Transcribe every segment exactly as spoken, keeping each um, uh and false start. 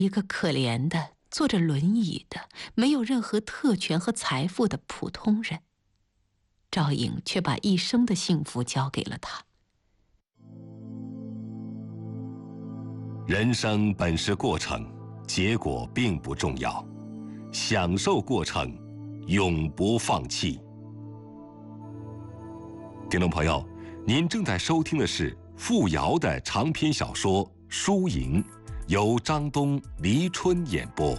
一个可怜的坐着轮椅的、没有任何特权和财富的普通人。赵颖却把一生的幸福交给了他。 人生本是过程，结果并不重要，享受过程，永不放弃。听众朋友，您正在收听的是傅瑶的长篇小说《输赢》，由张东、黎春演播。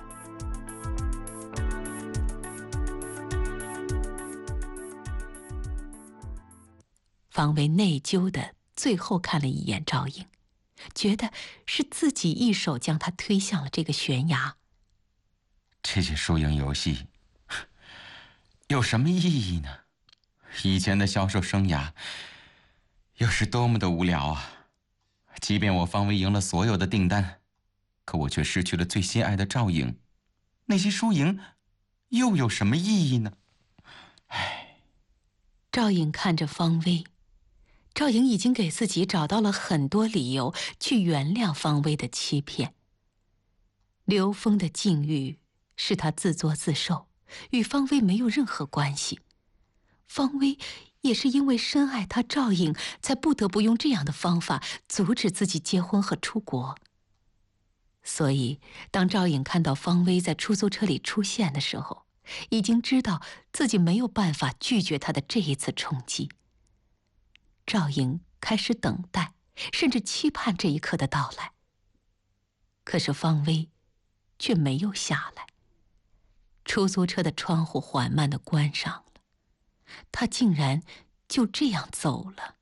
方薇内疚的最后看了一眼赵颖，觉得是自己一手将他推向了这个悬崖。 这些输赢游戏有什么意义呢？以前的销售生涯又是多么的无聊啊！即便我方薇赢了所有的订单，可我却失去了最心爱的赵颖。那些输赢又有什么意义呢？唉。 赵颖看着方薇，赵颖已经给自己找到了很多理由去原谅方薇的欺骗。刘峰的境遇是他自作自受，与方薇没有任何关系。方薇也是因为深爱他赵颖，才不得不用这样的方法阻止自己结婚和出国。所以当赵颖看到方薇在出租车里出现的时候，已经知道自己没有办法拒绝他的这一次冲击。赵颖开始等待，甚至期盼这一刻的到来。可是方薇却没有下来。出租车的窗户缓慢地关上了，他竟然就这样走了。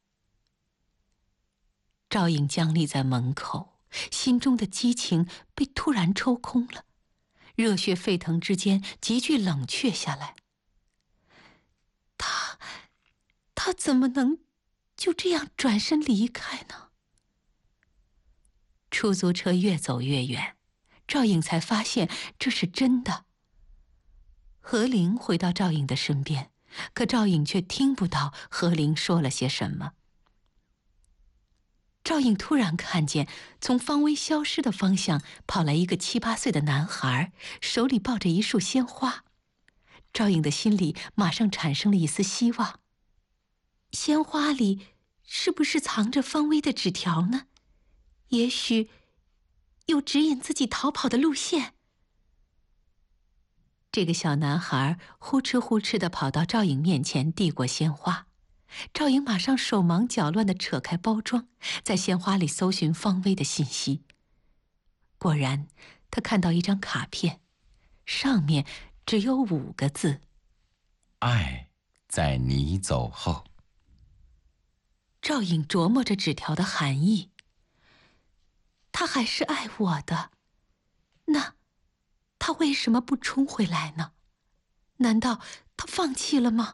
赵颖僵立在门口，心中的激情被突然抽空了，热血沸腾之间急剧冷却下来。他，他怎么能就这样转身离开呢？出租车越走越远，赵颖才发现这是真的。何玲回到赵颖的身边，可赵颖却听不到何玲说了些什么。赵颖突然看见从方薇消失的方向跑来一个七八岁的男孩，手里抱着一束鲜花。赵颖的心里马上产生了一丝希望，鲜花里是不是藏着方薇的纸条呢？也许有指引自己逃跑的路线。这个小男孩呼哧呼哧地跑到赵颖面前，递过鲜花。赵颖马上手忙脚乱地扯开包装，在鲜花里搜寻方薇的信息。果然，他看到一张卡片，上面只有五个字： 爱在你走后。 赵颖琢磨着纸条的含义。他还是爱我的，那他为什么不冲回来呢？难道他放弃了吗？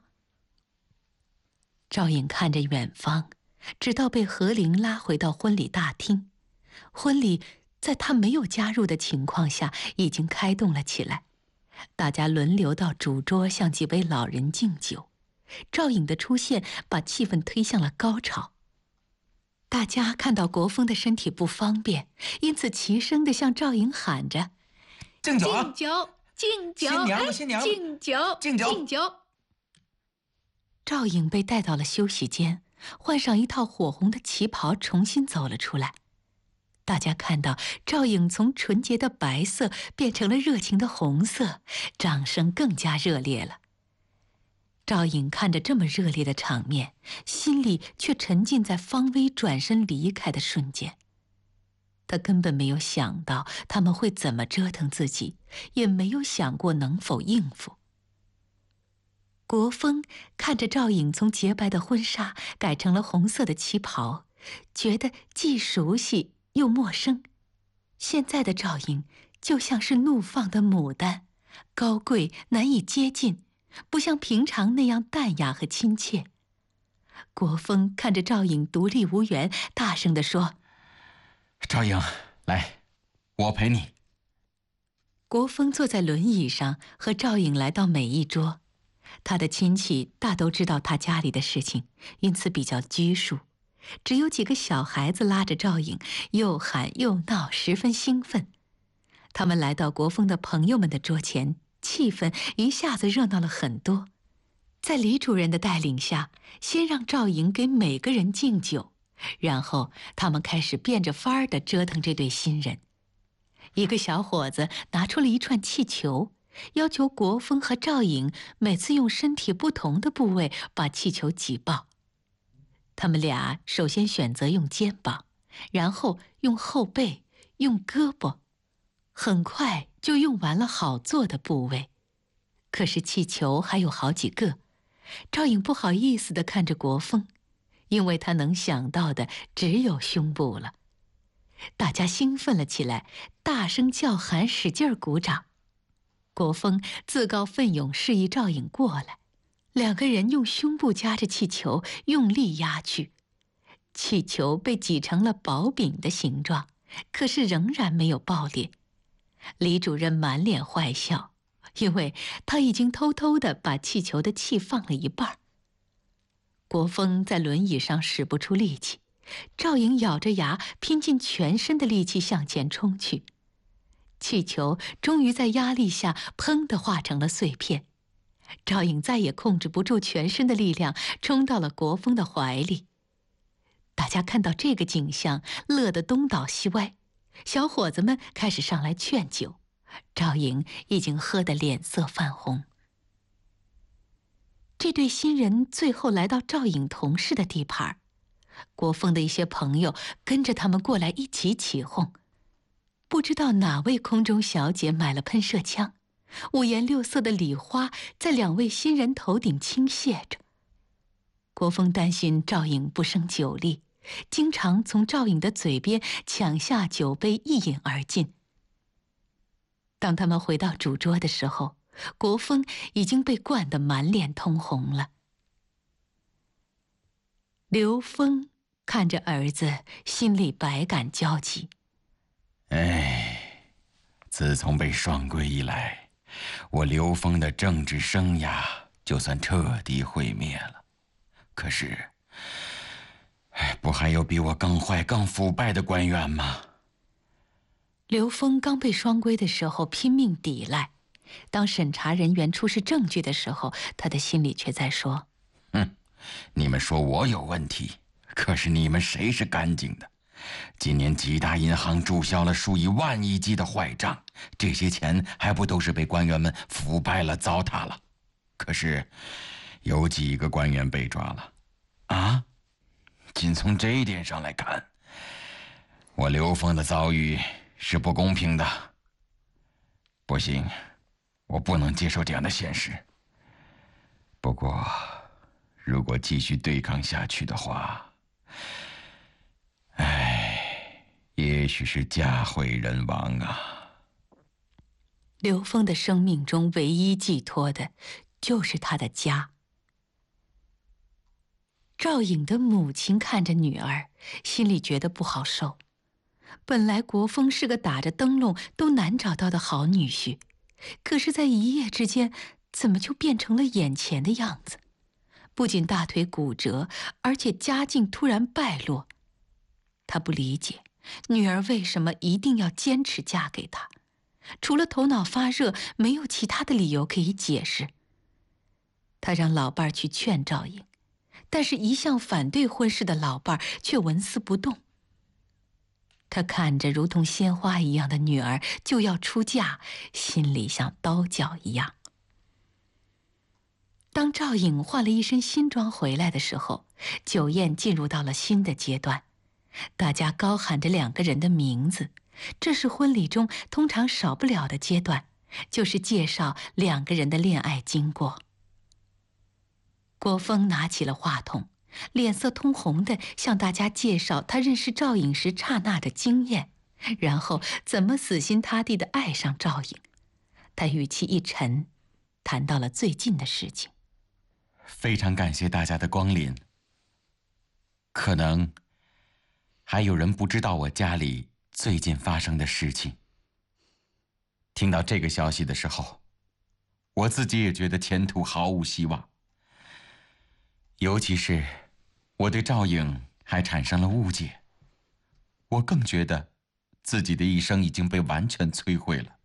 赵颖看着远方，直到被何玲拉回到婚礼大厅。婚礼在他没有加入的情况下已经开动了起来，大家轮流到主桌向几位老人敬酒。赵颖的出现把气氛推向了高潮。大家看到国风的身体不方便，因此齐声地向赵颖喊着： 敬酒啊！ 敬酒，敬酒， 新娘子，新娘子， 敬酒， 敬酒， 敬酒。赵颖被带到了休息间，换上一套火红的旗袍，重新走了出来。大家看到赵颖从纯洁的白色变成了热情的红色，掌声更加热烈了。赵颖看着这么热烈的场面，心里却沉浸在方薇转身离开的瞬间。他根本没有想到他们会怎么折腾自己，也没有想过能否应付。国风看着赵颖从洁白的婚纱改成了红色的旗袍，觉得既熟悉又陌生。现在的赵颖就像是怒放的牡丹，高贵难以接近，不像平常那样淡雅和亲切。国风看着赵颖独立无援，大声地说： 赵颖，来，我陪你。 国风坐在轮椅上，和赵颖来到每一桌。他的亲戚大都知道他家里的事情，因此比较拘束。只有几个小孩子拉着赵颖，又喊又闹，十分兴奋。 他们来到国风的朋友们的桌前，气氛一下子热闹了很多。在李主任的带领下，先让赵颖给每个人敬酒，然后他们开始变着法儿地折腾这对新人。一个小伙子拿出了一串气球，要求国风和赵颖每次用身体不同的部位把气球挤爆。他们俩首先选择用肩膀，然后用后背，用胳膊，很快就用完了好做的部位。可是气球还有好几个，赵颖不好意思地看着国风，因为他能想到的只有胸部了。大家兴奋了起来，大声叫喊，使劲儿鼓掌。国风自告奋勇示意赵颖过来，两个人用胸部夹着气球，用力压去。气球被挤成了薄饼的形状，可是仍然没有爆裂。李主任满脸坏笑，因为他已经偷偷地把气球的气放了一半。国风在轮椅上使不出力气，赵颖咬着牙，拼尽全身的力气向前冲去。气球终于在压力下砰地化成了碎片。赵颖再也控制不住全身的力量，冲到了国风的怀里。大家看到这个景象，乐得东倒西歪。小伙子们开始上来劝酒，赵颖已经喝得脸色泛红。这对新人最后来到赵颖同事的地盘，国风的一些朋友跟着他们过来一起起哄。不知道哪位空中小姐买了喷射枪，五颜六色的礼花在两位新人头顶倾泻着。国风担心赵颖不胜酒力，经常从赵颖的嘴边抢下酒杯一饮而尽。当他们回到主桌的时候，国风已经被灌得满脸通红了。刘峰看着儿子，心里百感交集。 哎，自从被双规以来，我刘峰的政治生涯就算彻底毁灭了。可是，哎，不还有比我更坏、更腐败的官员吗？ 刘峰刚被双规的时候拼命抵赖，当审查人员出示证据的时候，他的心里却在说： 哼，你们说我有问题，可是你们谁是干净的？今年几大银行注销了数以万亿计的坏账，这些钱还不都是被官员们腐败了、糟蹋了？可是，有几个官员被抓了？啊？仅从这一点上来看，我刘峰的遭遇是不公平的。不行，我不能接受这样的现实。不过，如果继续对抗下去的话，唉，也许是家毁人亡啊。 刘峰的生命中唯一寄托的，就是他的家。赵颖的母亲看着女儿，心里觉得不好受。本来国风是个打着灯笼都难找到的好女婿，可是在一夜之间，怎么就变成了眼前的样子？不仅大腿骨折，而且家境突然败落。他不理解，女儿为什么一定要坚持嫁给他？除了头脑发热，没有其他的理由可以解释。他让老伴儿去劝赵颖，但是一向反对婚事的老伴儿却纹丝不动。他看着如同鲜花一样的女儿就要出嫁，心里像刀绞一样。当赵颖换了一身新装回来的时候，酒宴进入到了新的阶段，大家高喊着两个人的名字。这是婚礼中通常少不了的阶段，就是介绍两个人的恋爱经过。国风拿起了话筒，脸色通红地向大家介绍他认识赵颖时刹那的经验，然后怎么死心塌地地爱上赵颖。他语气一沉，谈到了最近的事情。 非常感谢大家的光临。可能还有人不知道我家里最近发生的事情。听到这个消息的时候，我自己也觉得前途毫无希望。尤其是我对赵颖还产生了误解，我更觉得自己的一生已经被完全摧毁了。